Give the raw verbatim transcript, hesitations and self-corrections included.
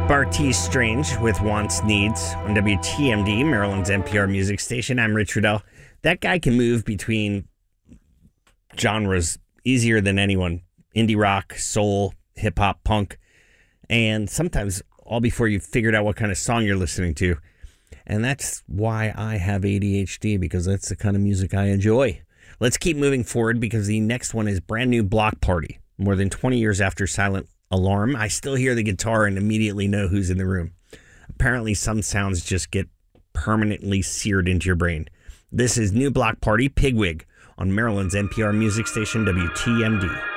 Bartees Strange with Wants Needs on W T M D, Maryland's N P R music station. I'm Rich Riddell. That guy can move between genres easier than anyone. Indie rock, soul, hip-hop, punk, and sometimes all before you've figured out what kind of song you're listening to. And that's why I have A D H D, because that's the kind of music I enjoy. Let's keep moving forward, because the next one is Brand New Block Party. More than twenty years after Silent Alarm, I still hear the guitar and immediately know who's in the room. Apparently, some sounds just get permanently seared into your brain. This is New Block Party, Pigwig, on Maryland's N P R music station, W T M D.